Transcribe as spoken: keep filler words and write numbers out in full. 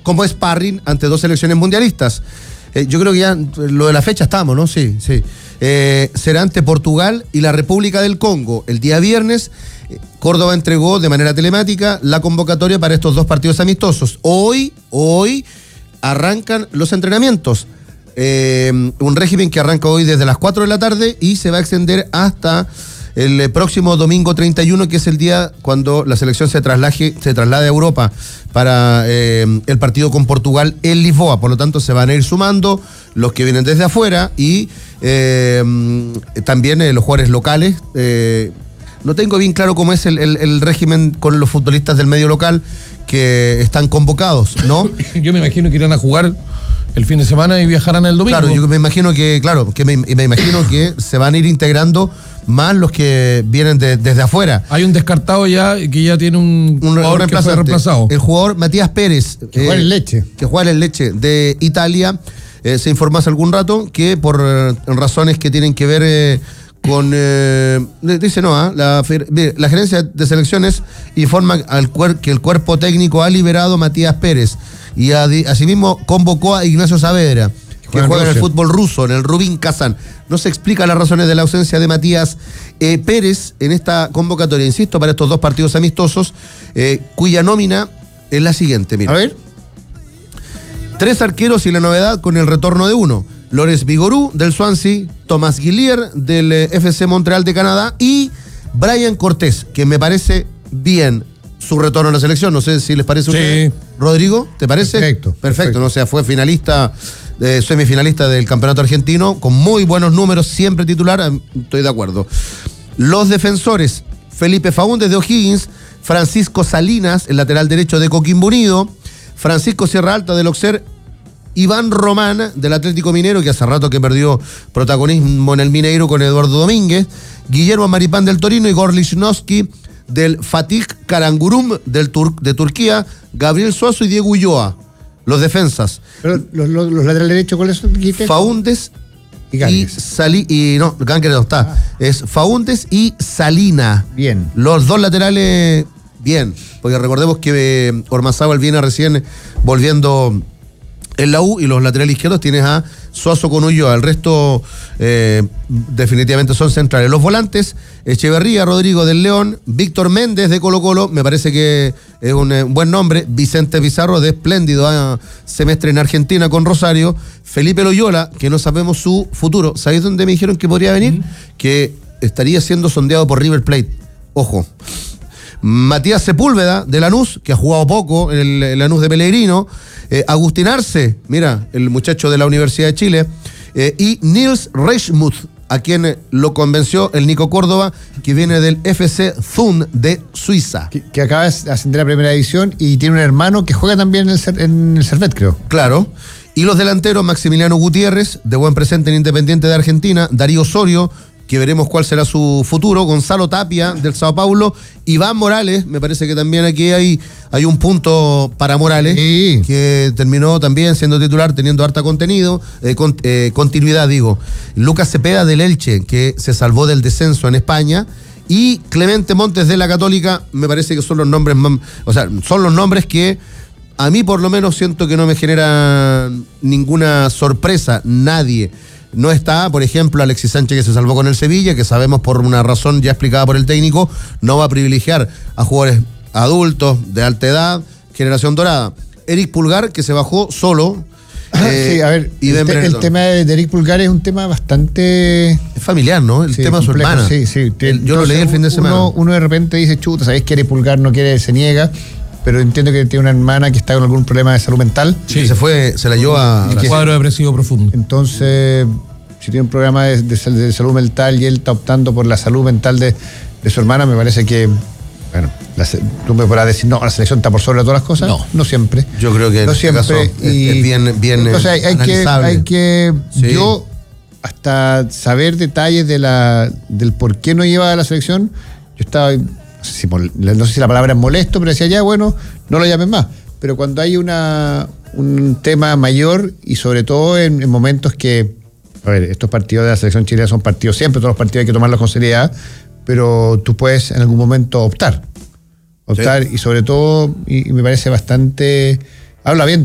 como sparring ante dos selecciones mundialistas. Eh, yo creo que ya lo de la fecha estamos, ¿no? Sí, sí. Eh, será ante Portugal y la República del Congo. El día viernes, eh, Córdoba entregó de manera telemática la convocatoria para estos dos partidos amistosos. Hoy, hoy arrancan los entrenamientos. Eh, un régimen que arranca hoy desde las cuatro de la tarde y se va a extender hasta el próximo domingo treinta y uno, que es el día cuando la selección se traslade, se traslade a Europa para eh, el partido con Portugal en Lisboa. Por lo tanto, se van a ir sumando los que vienen desde afuera y eh, también eh, los jugadores locales. Eh, no tengo bien claro cómo es el, el, el régimen con los futbolistas del medio local que están convocados, ¿no? Yo me imagino que irán a jugar el fin de semana y viajarán el domingo. Claro, yo me imagino que, claro, que me, me imagino que se van a ir integrando más los que vienen de, desde afuera. Hay un descartado ya que ya tiene un, un jugador que fue reemplazado. El jugador Matías Pérez. Que juega eh, en Leche. Que juega en Leche de Italia. Eh, se informó hace algún rato que por eh, razones que tienen que ver eh, con... Eh, dice no, ¿eh? la, la gerencia de selecciones informa al cuer, que el cuerpo técnico ha liberado a Matías Pérez y a, asimismo convocó a Ignacio Saavedra, que juega en el fútbol ruso, en el Rubin Kazán. No se explican las razones de la ausencia de Matías eh, Pérez en esta convocatoria, insisto, para estos dos partidos amistosos, eh, cuya nómina es la siguiente, mira. A ver. Tres arqueros y la novedad con el retorno de uno. Lorenz Vigorú del Swansea, Thomas Guillier del eh, F C Montreal de Canadá y Brian Cortés, que me parece bien su retorno a la selección. No sé si les parece a sí. ustedes. Rodrigo, ¿te parece? Perfecto. Perfecto, perfecto. ¿no? O sea, fue finalista, eh, semifinalista del campeonato argentino, con muy buenos números, siempre titular, estoy de acuerdo. Los defensores, Felipe Faúndez de O'Higgins, Francisco Salinas, el lateral derecho de Coquimbo Unido, Francisco Sierra Alta del Auxerre, Iván Román del Atlético Minero, que hace rato que perdió protagonismo en el Mineiro con Eduardo Domínguez, Guillermo Maripán del Torino y Igor Lichnowsky del Fatih Karangurum del Tur- de Turquía, Gabriel Suazo y Diego Ulloa, los defensas. Pero los, los, los laterales derechos, ¿cuáles son? Faúndez y y Sali y no, Gánguez no está. Ah. Es Faúndez y Salina. Bien. Los dos laterales, bien. Porque recordemos que eh, Ormazábal viene recién volviendo en la U y los laterales izquierdos tienes a Suazo con Ulloa. El resto eh, definitivamente son centrales. Los volantes, Echeverría, Rodrigo del León, Víctor Méndez de Colo Colo, me parece que es un eh, buen nombre, Vicente Pizarro de espléndido eh, semestre en Argentina con Rosario, Felipe Loyola, que no sabemos su futuro. ¿Sabéis dónde me dijeron que podría venir? Mm-hmm. Que estaría siendo sondeado por River Plate. Ojo. Matías Sepúlveda de Lanús, que ha jugado poco en el, el Lanús de Pellegrino, eh, Agustín Arce, mira, el muchacho de la Universidad de Chile, eh, y Nils Reichmuth, a quien lo convenció el Nico Córdoba, que viene del F C Thun de Suiza. Que, que acaba de ascender a primera división y tiene un hermano que juega también en el, en el Servet, creo. Claro. Y los delanteros, Maximiliano Gutiérrez, de buen presente en Independiente de Argentina, Darío Osorio, que veremos cuál será su futuro, Gonzalo Tapia del Sao Paulo, Iván Morales, me parece que también aquí hay, hay un punto para Morales, sí. que terminó también siendo titular, teniendo harta contenido, eh, con, eh, continuidad digo. Lucas Cepeda del Elche, que se salvó del descenso en España, y Clemente Montes de la Católica, me parece que son los nombres, o sea, son los nombres que a mí por lo menos siento que no me genera ninguna sorpresa, nadie. No está, por ejemplo, Alexis Sánchez, que se salvó con el Sevilla, que sabemos por una razón ya explicada por el técnico, no va a privilegiar a jugadores adultos, de alta edad, generación dorada. Eric Pulgar, que se bajó solo. Eh, sí, a ver, y el, te, el tema de Eric Pulgar es un tema bastante... Es familiar, ¿no? El sí, tema de su complejo, hermana. Sí, sí. El, yo lo leí el fin de semana. Uno, uno de repente dice, chuta, ¿sabés que Eric Pulgar no quiere, se niega? Pero entiendo que tiene una hermana que está con algún problema de salud mental. Sí, se fue, se la llevó a... Un cuadro depresivo profundo. Entonces, si tiene un programa de, de, de salud mental y él está optando por la salud mental de, de su hermana, me parece que, bueno, la, tú me podrás decir, no, la selección está por sobre todas las cosas. No, no siempre. Yo creo que no en siempre. Este caso y, es, es bien, bien o sea, hay, hay que, hay que sí. yo hasta saber detalles de la, del por qué no lleva a la selección, yo estaba... Si, no sé si la palabra es molesto, pero decía ya, bueno, no lo llamen más. Pero cuando hay una un tema mayor y sobre todo en, en momentos que, a ver, estos partidos de la selección chilena son partidos siempre, todos los partidos hay que tomarlos con seriedad, pero tú puedes en algún momento optar. Optar sí. Y sobre todo, y, y me parece bastante, habla bien